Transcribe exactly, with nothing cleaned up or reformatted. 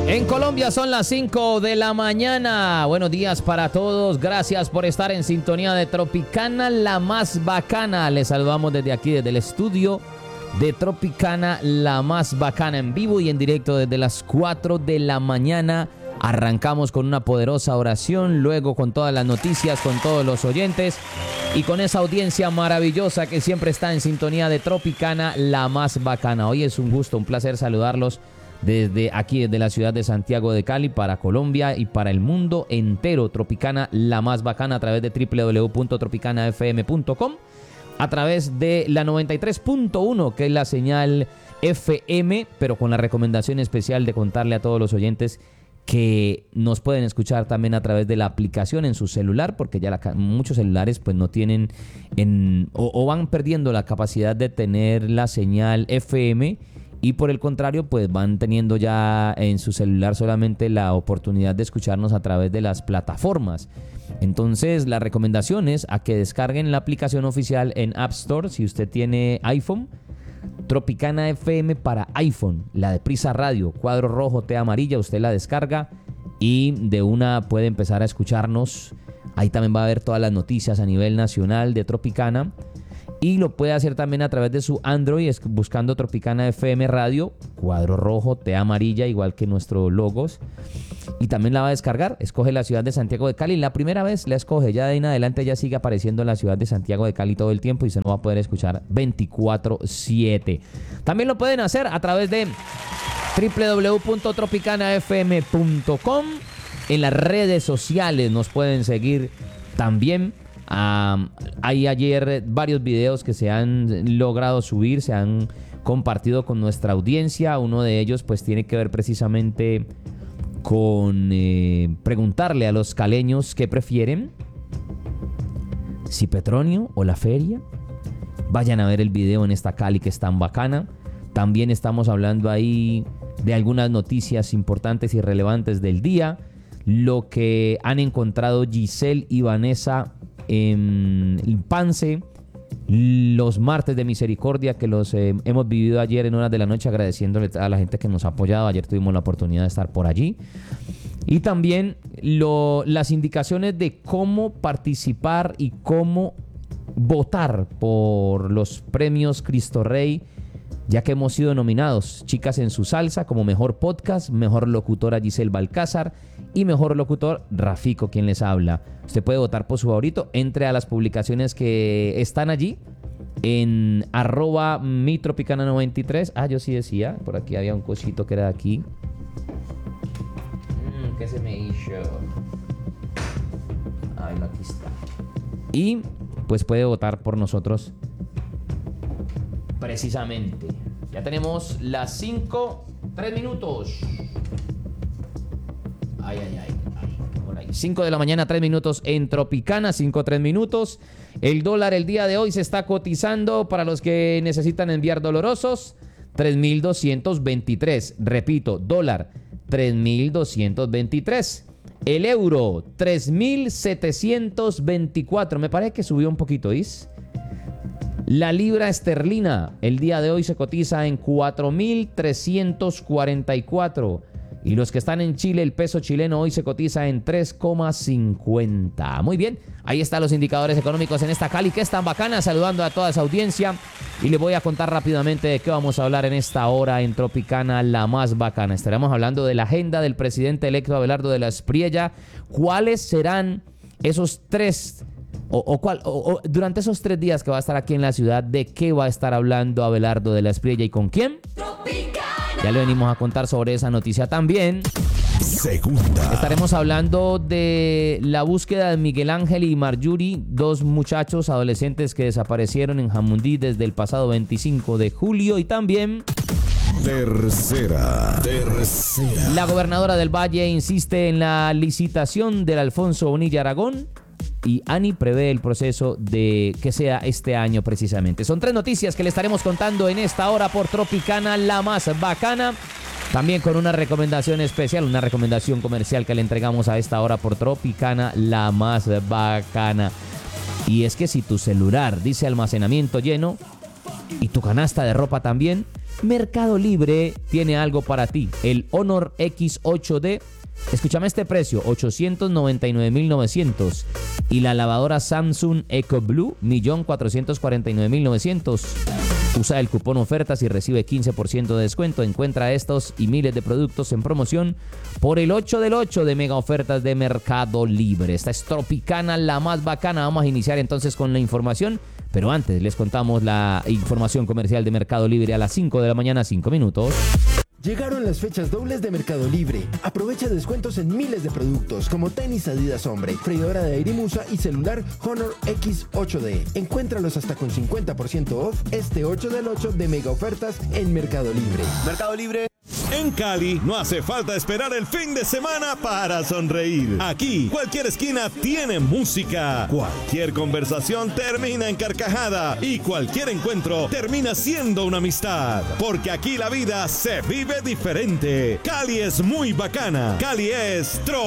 En Colombia son las cinco de la mañana. Buenos días para todos. Gracias por estar en sintonía de Tropicana, la más bacana. Les saludamos desde aquí, desde el estudio de Tropicana, la más bacana, en vivo y en directo desde las cuatro de la mañana. Arrancamos con una poderosa oración, luego con todas las noticias, con todos los oyentes y con esa audiencia maravillosa que siempre está en sintonía de Tropicana, la más bacana. Hoy es un gusto, un placer saludarlos desde aquí, desde la ciudad de Santiago de Cali, para Colombia y para el mundo entero. Tropicana, la más bacana, a través de doble u doble u doble u punto tropicana f m punto com, a través de la noventa y tres punto uno, que es la señal F M, pero con la recomendación especial de contarle a todos los oyentes que nos pueden escuchar también a través de la aplicación en su celular, porque ya la, muchos celulares pues no tienen en, o, o van perdiendo la capacidad de tener la señal F M, y por el contrario pues van teniendo ya en su celular solamente la oportunidad de escucharnos a través de las plataformas. Entonces la recomendación es a que descarguen la aplicación oficial en App Store si usted tiene iPhone. Tropicana F M para iPhone, la de Prisa Radio, cuadro rojo, T amarilla, usted la descarga y de una puede empezar a escucharnos. Ahí también va a ver todas las noticias a nivel nacional de Tropicana, y lo puede hacer también a través de su Android buscando Tropicana F M Radio, cuadro rojo, T amarilla, igual que nuestros logos, y también la va a descargar. Escoge la ciudad de Santiago de Cali, la primera vez la escoge, ya de ahí en adelante ya sigue apareciendo en la ciudad de Santiago de Cali todo el tiempo y se nos va a poder escuchar veinticuatro siete. También lo pueden hacer a través de doble u doble u doble u punto tropicana f m punto com. En las redes sociales nos pueden seguir también. Um, hay ayer varios videos que se han logrado subir, se han compartido con nuestra audiencia. Uno de ellos pues tiene que ver precisamente con eh, preguntarle a los caleños qué prefieren, si Petronio o la feria. Vayan a ver el video en esta Cali que es tan bacana. También estamos hablando ahí de algunas noticias importantes y relevantes del día, lo que han encontrado Giselle y Vanessa en Pance, los martes de misericordia que los eh, hemos vivido ayer en horas de la noche, agradeciéndole a la gente que nos ha apoyado. Ayer tuvimos la oportunidad de estar por allí, y también lo, las indicaciones de cómo participar y cómo votar por los premios Cristo Rey, ya que hemos sido nominados Chicas en su Salsa como mejor podcast, mejor locutora Giselle Balcázar y mejor locutor Rafico, quien les habla. Usted puede votar por su favorito, entre a las publicaciones que están allí en arroba mi tropicana noventa y tres. Ah, yo sí decía, por aquí había un cosito que era de aquí. Mm, ¿Qué se me hizo? Ay, no, aquí está. Y pues puede votar por nosotros precisamente. Ya tenemos las cinco, tres minutos. Ay, ay, ay. Por ahí. cinco de la mañana, tres minutos en Tropicana, cinco, tres minutos. El dólar el día de hoy se está cotizando, para los que necesitan enviar dolorosos, tres mil doscientos veintitrés. Repito, dólar, tres mil doscientos veintitrés. El euro, tres mil setecientos veinticuatro. Me parece que subió un poquito, ¿is? La libra esterlina el día de hoy se cotiza en cuatro mil trescientos cuarenta y cuatro. Y los que están en Chile, el peso chileno hoy se cotiza en tres coma cincuenta. Muy bien, ahí están los indicadores económicos en esta Cali que es tan bacana. Saludando a toda esa audiencia, y les voy a contar rápidamente de qué vamos a hablar en esta hora en Tropicana, la más bacana. Estaremos hablando de la agenda del presidente electo Abelardo de la Espriella. ¿Cuáles serán esos tres O, o, cuál, o, o durante esos tres días que va a estar aquí en la ciudad? ¿De qué va a estar hablando Abelardo de la Espriella y con quién? Tropicana. Ya le venimos a contar sobre esa noticia también. Segunda. Estaremos hablando de la búsqueda de Miguel Ángel y Marjorie, dos muchachos adolescentes que desaparecieron en Jamundí desde el pasado veinticinco de julio. Y también Tercera. Tercera. La gobernadora del Valle insiste en la licitación del Alfonso Bonilla Aragón, y Ani prevé el proceso de que sea este año precisamente. Son tres noticias que le estaremos contando en esta hora por Tropicana, la más bacana. También con una recomendación especial, una recomendación comercial que le entregamos a esta hora por Tropicana, la más bacana. Y es que si tu celular dice almacenamiento lleno y tu canasta de ropa también, Mercado Libre tiene algo para ti. El Honor X ocho D. Escúchame este precio, ochocientos noventa y nueve mil novecientos. Y la lavadora Samsung Eco Blue, un millón cuatrocientos cuarenta y nueve mil novecientos. Usa el cupón ofertas y recibe quince por ciento de descuento. Encuentra estos y miles de productos en promoción por el ocho del ocho de mega ofertas de Mercado Libre. Esta es Tropicana, la más bacana. Vamos a iniciar entonces con la información. Pero antes les contamos la información comercial de Mercado Libre a las cinco de la mañana, cinco minutos. Llegaron las fechas dobles de Mercado Libre. Aprovecha descuentos en miles de productos como tenis Adidas Hombre, freidora de aire Musa y celular Honor X ocho D. Encuéntralos hasta con cincuenta por ciento off este ocho del ocho de mega ofertas en Mercado Libre. Mercado Libre. En Cali no hace falta esperar el fin de semana para sonreír. Aquí cualquier esquina tiene música, cualquier conversación termina en carcajada y cualquier encuentro termina siendo una amistad. Porque aquí la vida se vive diferente. Cali es muy bacana. Cali es Tro.